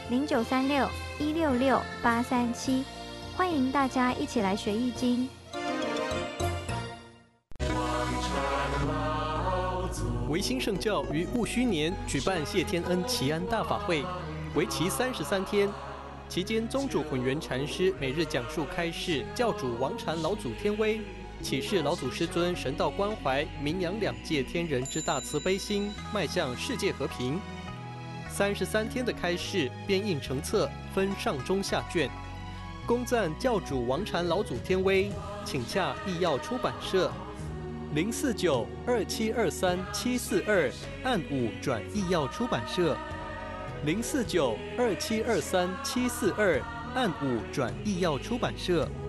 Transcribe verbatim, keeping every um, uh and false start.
零九三六一六六八三七，欢迎大家一起来学易经。 维新圣教于戊戌年举办谢天恩祈安大法会，为期三十三天。期间，宗主混元禅师每日讲述开示教主王禅老祖天威，启示老祖师尊神道关怀、名扬两界天人之大慈悲心，迈向世界和平。三十三天的开示编印成册，分上中下卷，恭赞教主王禅老祖天威，请洽易药出版社。零四九二七二三七四二按五转易药出版社，零四九二七二三七四二按五转易药出版社。